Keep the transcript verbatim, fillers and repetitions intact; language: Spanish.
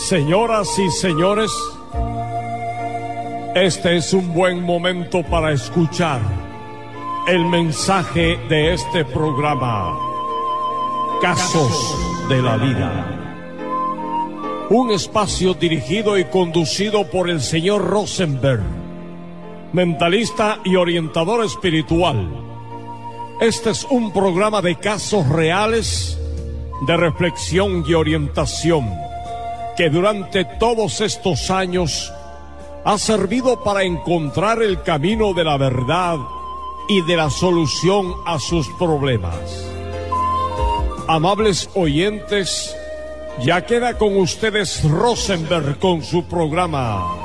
Señoras y señores, este es un buen momento para escuchar el mensaje de este programa, Casos de la Vida. Un espacio dirigido y conducido por el señor Rosenberg, mentalista y orientador espiritual. Este es un programa de casos reales, de reflexión y orientación, que durante todos estos años ha servido para encontrar el camino de la verdad y de la solución a sus problemas. Amables oyentes, ya queda con ustedes Rosenberg con su programa